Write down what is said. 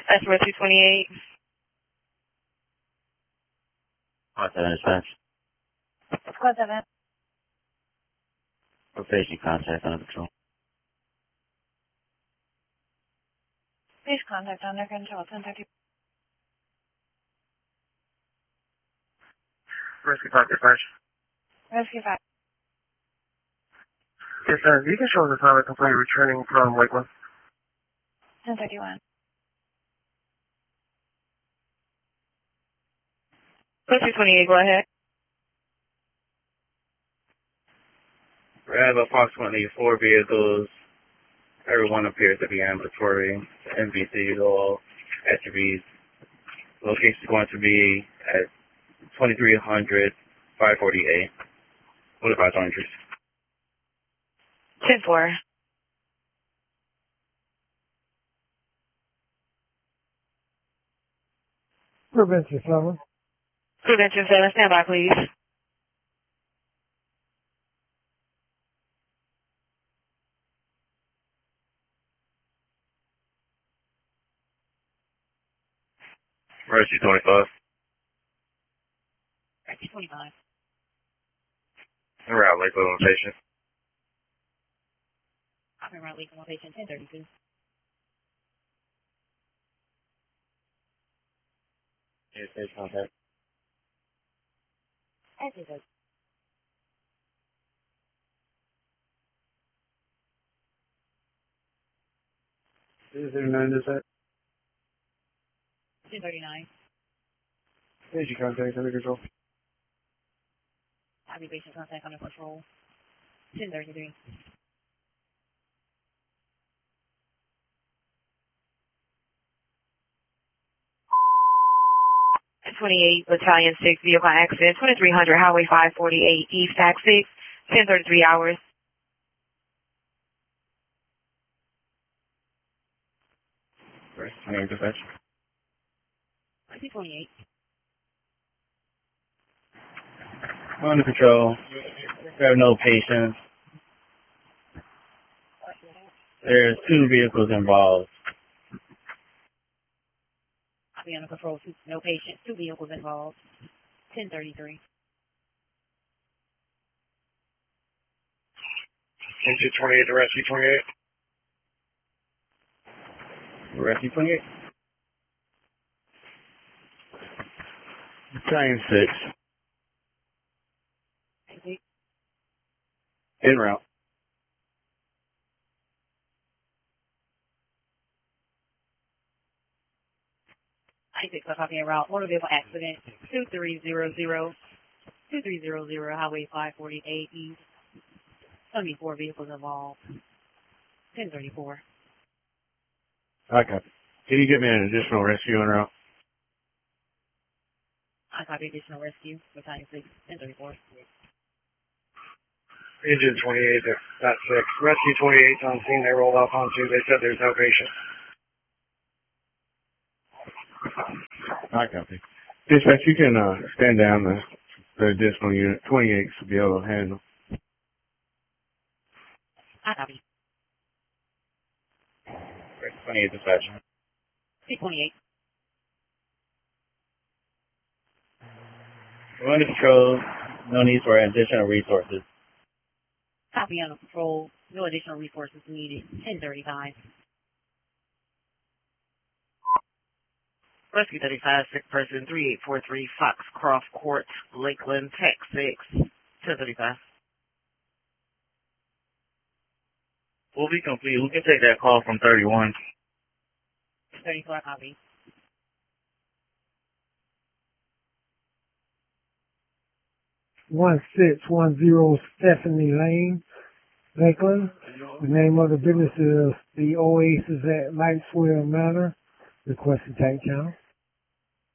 That's for 228. What's that dispatch? What's that? We're facing contact under control. Please contact under control. 1030. Rescue 5 dispatch. Rescue 5. Yes, you can show us the time of complaint returning from Lakeland. 1031. For 228, go ahead. We have approximately 4 vehicles. Everyone appears to be ambulatory. MVCs, all attributes. Location is going to be at 2300 548. What about entries? 10-4. Prevention 7. Prevention 7, stand by, please. Rescue 25. Rescue 25. We're at Lakeland location. I'm around Lakeland location 1032. Yes, face contact. Rescue 6. Is there 9 dispatch? 1039. Rescue contact under control. Observation contact under control. 1033. 28 Battalion 6 vehicle accident, 2300 Highway 548 East Tax 6, 1033 hours. Right. Name dispatch. 28. Under control. We have no patients. There's 2 vehicles involved. I'll be under control. No patient. 2 vehicles involved. 1033. Rescue 28 to Rescue 28. Rescue 28. Battalion 6. En route. I think I'm talking about motor vehicle accident 2300 Highway 548 East. 74 vehicles involved. 1034. Okay. Can you get me an additional rescue en route? I copy additional rescue. Battalion 6, 1034. Engine 28 to that 6. Rescue 28's on scene. They rolled off onto. They said there's no patient. I copy. Dispatch, you can stand down the additional unit. 28 should be able to handle. I copy. 28 dispatch. 628. We're under control. No need for additional resources. Copy under control. No additional resources needed. 1035. Rescue 35, sick person 3843 Foxcroft Court, Lakeland, Texas 6, 1035. We'll be complete. We can take that call from 31. 34, copy. One 610 Stephanie Lane, Lakeland. The name of the business is the Oasis at Lightswell Manor. Requesting tank channel.